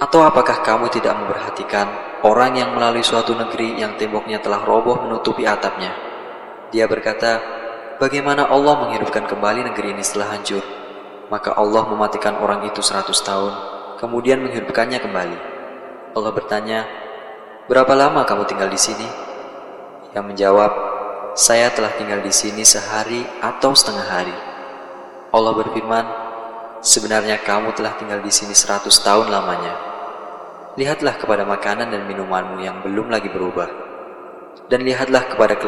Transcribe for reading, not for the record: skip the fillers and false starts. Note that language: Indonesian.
Atau apakah kamu tidak memperhatikan orang yang melalui suatu negeri yang temboknya telah roboh menutupi atapnya? Dia berkata, bagaimana Allah menghidupkan kembali negeri ini setelah hancur? Maka Allah mematikan orang itu 100 tahun, kemudian menghidupkannya kembali. Allah bertanya, berapa lama kamu tinggal di sini? Yang menjawab, saya telah tinggal di sini sehari atau setengah hari. Allah berfirman, sebenarnya kamu telah tinggal di sini 100 tahun lamanya. Lihatlah kepada makanan dan minumanmu yang belum lagi berubah, dan lihatlah kepada